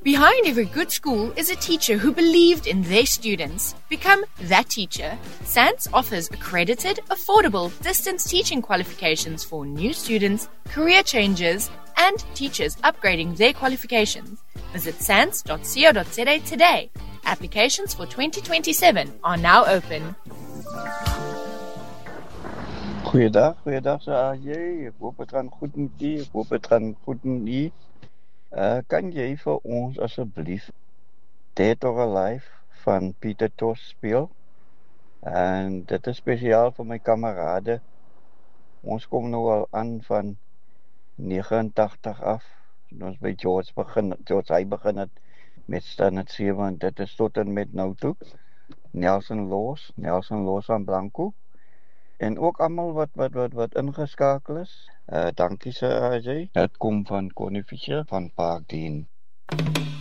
Behind every good school is a teacher who believed in their students. Become that teacher. SANS offers accredited, affordable, distance teaching qualifications for new students, career changers, and teachers upgrading their qualifications. Visit sans.co.za today. Applications for 2027 are now open. Goeiedag Ajay. Ek hoop het gaan goed met u. Ek hoop het gaan goed met u. Kan jy vir ons asseblief Dead or Alive van Pieter Tosh speel? En dit is spesiaal vir my kamerade. Ons kom nou al aan van 89 af. En ons by George hy begin het met standaard 7 en dit is tot en met nou toe. Nelson Loos van Blanco. En ook almal wat ingeskakel is. Dankie sir Ajay. Dit kom van Connie Fischer van Parkdien.